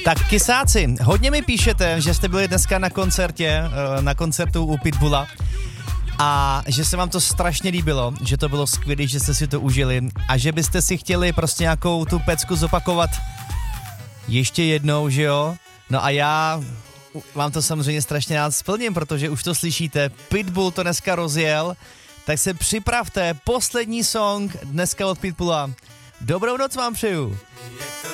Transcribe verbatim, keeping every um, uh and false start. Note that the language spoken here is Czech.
Tak kysáci, hodně mi píšete, že jste byli dneska na koncertě, na koncertu u Pitbulla a že se vám to strašně líbilo, že to bylo skvělé, že jste si to užili a že byste si chtěli prostě nějakou tu pecku zopakovat ještě jednou, že jo? No a já vám to samozřejmě strašně rád splním, protože už to slyšíte, Pitbull to dneska rozjel, tak se připravte, poslední song dneska od Pitbulla. Dobrou noc vám přeju.